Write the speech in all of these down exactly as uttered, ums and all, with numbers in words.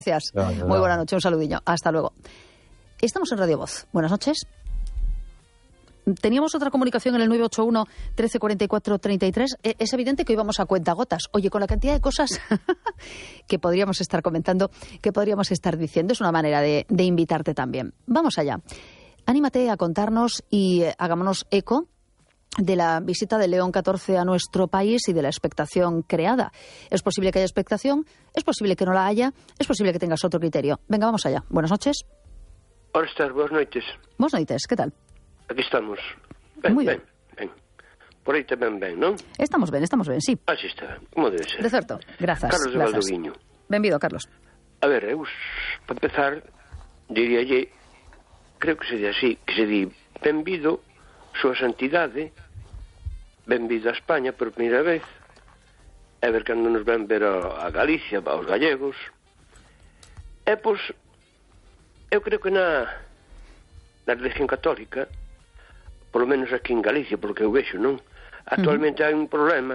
Gracias. No, no, Muy buena noche, un saludillo. Hasta luego. Estamos en Radio Voz. Buenas noches. Teníamos otra comunicación en el nueve ocho uno, trece cuarenta y cuatro, treinta y tres. Es evidente que hoy vamos a cuentagotas. Oye, con la cantidad de cosas que podríamos estar comentando, que podríamos estar diciendo, es una manera de, de invitarte también. Vamos allá. Anímate a contarnos y eh, hagámonos eco de la visita de León catorce a nuestro país y de la expectación creada. Es posible que haya expectación, es posible que no la haya, es posible que tengas otro criterio. Venga, vamos allá. Buenas noches. Hola, estás, buenas noites. Buenas noites, ¿qué tal? Aquí estamos. Ben, Muy bien. Ben, ben. Por aí tamén ben, non? Estamos ben, estamos ben, sí. Así está, como debe ser. De certo, grazas. Carlos de Valdoviño. Benvido, Carlos. A ver, eu, para empezar, diríalle, creo que se di así, que se di, benvido, súa santidade, benvido a España por primeira vez, e ver cando nos ven ver a, a Galicia, aos gallegos. E, pois, eu creo que na, na religión católica, polo menos aquí en Galicia, porque eu vexo, non? Actualmente uh-huh. hai un problema,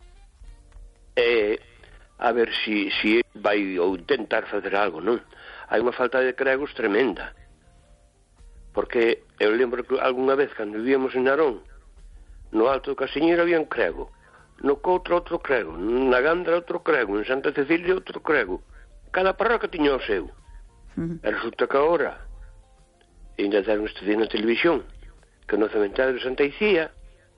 e a ver si, si vai ou intentar facer algo, non? Hai unha falta de cregos tremenda. Porque eu lembro que algunha vez, cando vivíamos en Narón, no Alto do Casiñeiro había un crego, no Coutro outro crego, na Gandra outro crego, en Santa Cecilia outro crego. Cada parroquia tiña o seu. Uh-huh. E resulta que agora, ainda deron este día na televisión, que no cementerio de Santa Icía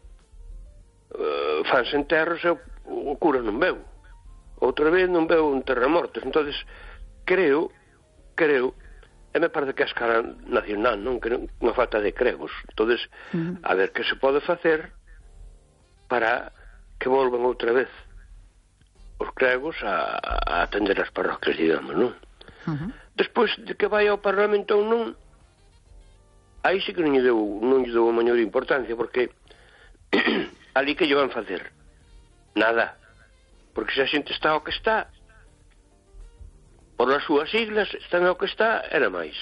uh, fanse enterros e o, o cura non veu. Outra vez non veu un terremotos. Entonces creo, creo, e me parece que a escala nacional, non? Que unha falta de cregos. Entonces, uh-huh. a ver que se pode facer para que volvan outra vez os cregos a, a atender as parroquias, digamos, non? Uh-huh. Despois de que vai ao Parlamento ou non, aí sí que non lle deu, non lle deu a maior importancia, porque ali que lle van facer? Nada. Porque se a xente está ao que está, por as súas siglas, están ao que está, era máis.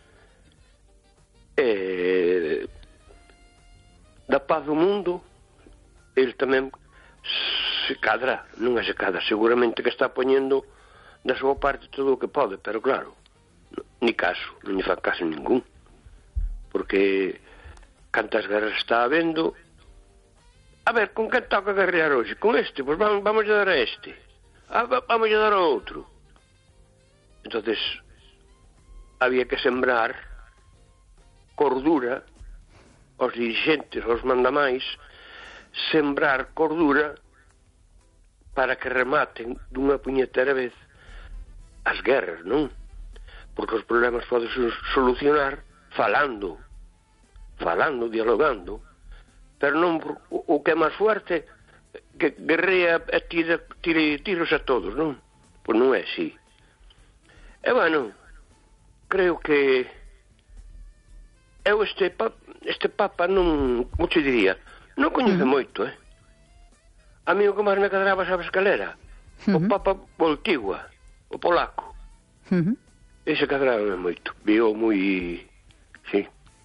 E da paz do mundo, ele tamén se cadra, non é se cadra, seguramente que está poñendo da súa parte todo o que pode, pero claro, ni caso, non lle fan caso ningún. Porque cantas guerras está habendo. A ver, con que toca guerrear hoxe? Con este? Pois vamos, vamos a dar a este. Ah, vamos a dar a outro. Entonces había que sembrar cordura aos dirigentes, aos mandamais, sembrar cordura para que rematen dunha puñetera vez as guerras, non? Porque os problemas poden solucionar falando, falando, dialogando, pero non o que é máis fuerte que guerrea e tira, tira tiros a todos, non? Pois non é así. E bueno, creo que eu este papa, este papa non, como te diría, non coñece uh-huh. moito, eh? A mí o que máis me cadraba, sabes cal era? Uh-huh. O papa Voltigua, o polaco. Uh-huh. Ese cadraba moito, viu moi... sí.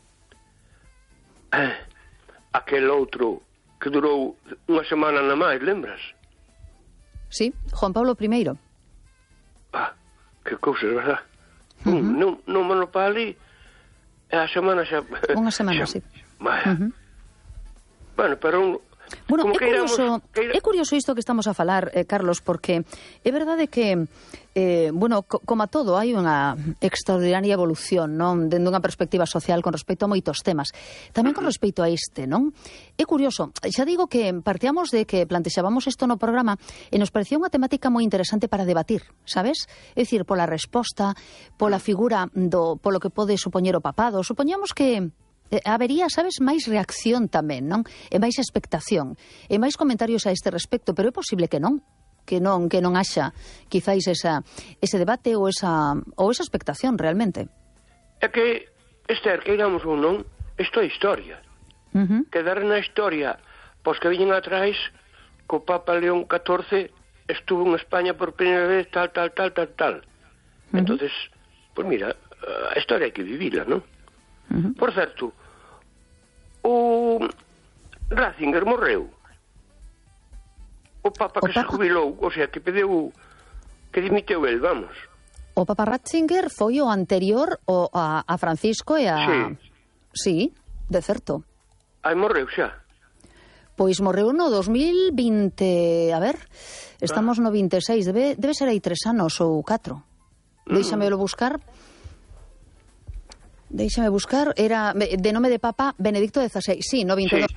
Eh, aquel outro que durou unha semana na máis, lembras? Sí, Juan Pablo primeiro. Ah, que cousas, verdad? Uh-huh. Un, non, non monopali, e a semana xa... Unha semana, xa, sí. Uh-huh. Bueno, pero un... Bueno, como é curioso, iramos, que... é curioso isto que estamos a falar, eh, Carlos, porque é verdade que, eh, bueno, co, como a todo, hai unha extraordinaria evolución, non? Dende unha perspectiva social con respecto a moitos temas. Tamén con respecto a este, non? É curioso, xa digo que partíamos de que plantexábamos isto no programa e nos parecía unha temática moi interesante para debatir, sabes? É dicir, pola resposta, pola figura do, polo que pode supoñer o papado. Supoñamos que habería, sabes, máis reacción tamén, non? E máis expectación, e máis comentarios a este respecto, pero é posible que non, que non, que non haxa quizáis esa, ese debate ou esa, ou esa expectación realmente. É que, Esther, que iramos ou non, isto é historia. Uh-huh. Quedar na historia, pois que viñen atrás, co Papa León catorce estuvo en España por primeira vez, tal, tal, tal, tal, tal. Uh-huh. Entonces, pois mira, a historia hai que vivila, non? Uh-huh. Por certo, o Ratzinger morreu. O Papa o que Papa? se jubilou, o sea, que pediu, que dimitiu el, vamos. O Papa Ratzinger foi o anterior o a, a Francisco e a... Sí. Sí, de certo. Ai, morreu xa. Pois morreu no dos mil vinte... A ver, estamos no vinte e seis. Debe, debe ser aí tres anos ou catro. Mm. Deixamelo buscar. Deixame buscar. Era de nome de Papa Benedicto dezasseis. Sí, no vinte e dos. Sí.